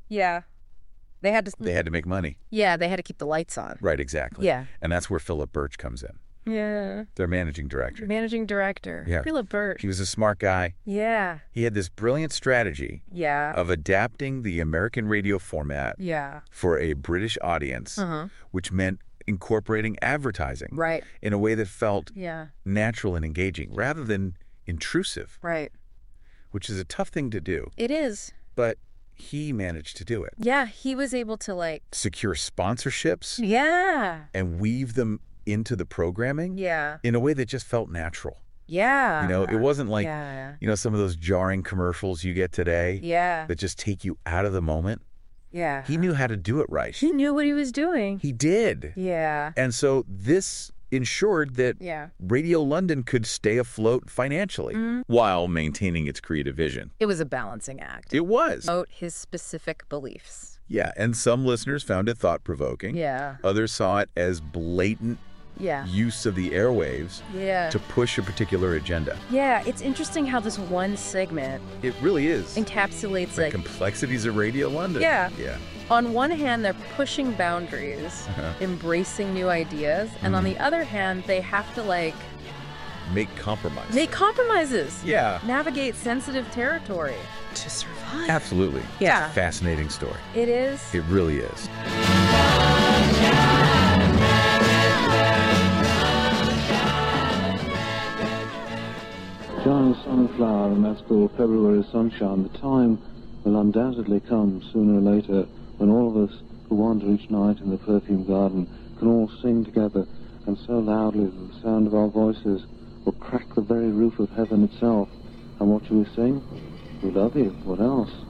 Yeah. They had to make money. Yeah, they had to keep the lights on. Right, exactly. Yeah. And that's where Philip Birch comes in. Yeah. Their managing director. Managing director. Yeah. Philip Birch. He was a smart guy. Yeah. He had this brilliant strategy Yeah. of adapting the American radio format Yeah. for a British audience, which meant incorporating advertising Right. in a way that felt Yeah. natural and engaging rather than intrusive, Right. which is a tough thing to do. It is. But he managed to do it. Yeah, he was able to secure sponsorships and weave them into the programming in a way that just felt natural. Yeah. It wasn't like, some of those jarring commercials you get today that just take you out of the moment. Yeah. He knew how to do it right. He knew what he was doing. He did. Yeah. And so this ensured that Radio London could stay afloat financially while maintaining its creative vision. It was a balancing act. It was. Promote his specific beliefs. Yeah, and some listeners found it thought-provoking. Yeah. Others saw it as blatant use of the airwaves to push a particular agenda. Yeah, it's interesting how this one segment it really is encapsulates the complexities of Radio London. Yeah. Yeah. On one hand, they're pushing boundaries, embracing new ideas, and on the other hand, they have to make compromises. Make compromises. Yeah. Navigate sensitive territory to survive. Absolutely. Yeah. It's a fascinating story. It is. It really is. Giant sunflower, and that's called February sunshine. The time will undoubtedly come sooner or later when all of us who wander each night in the perfume garden can all sing together, and so loudly that the sound of our voices will crack the very roof of heaven itself. And what shall we sing? We love you. What else?